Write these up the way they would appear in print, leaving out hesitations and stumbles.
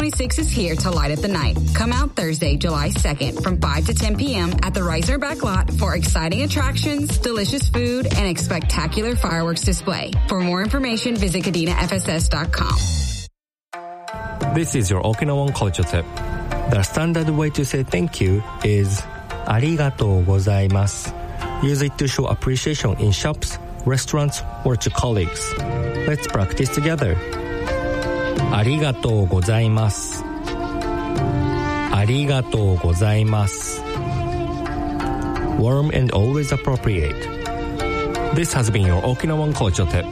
2026 is here to light up the night. Come out Thursday, July 2nd from 5 to 10 p.m. at the Reisner Back Lot for exciting attractions, delicious food, and a spectacular fireworks display. For more information, visit KadinaFSS.com. This is your Okinawan culture tip. The standard way to say thank you is arigatou gozaimasu. Use it to show appreciation in shops, restaurants, or to colleagues. Let's practice together. Arigatou gozaimasu. Arigatou gozaimasu. Warm and always appropriate. This has been your Okinawan culture tip.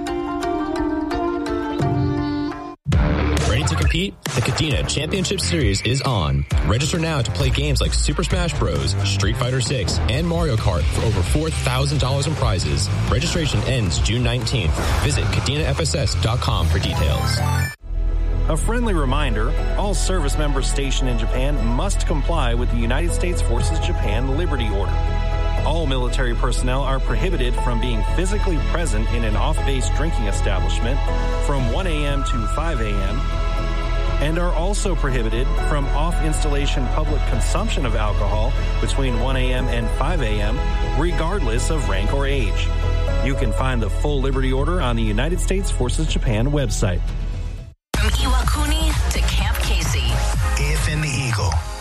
Ready to compete? The Kadena Championship Series is on. Register now to play games like Super Smash Bros., Street Fighter 6, and Mario Kart for over $4,000 in prizes. Registration ends June 19th. Visit KadinaFSS.com for details. A friendly reminder, all service members stationed in Japan must comply with the United States Forces Japan Liberty Order. All military personnel are prohibited from being physically present in an off-base drinking establishment from 1 a.m. to 5 a.m., and are also prohibited from off-installation public consumption of alcohol between 1 a.m. and 5 a.m., regardless of rank or age. You can find the full Liberty Order on the United States Forces Japan website. From Iwakuni to Camp Casey. AFM Eagle.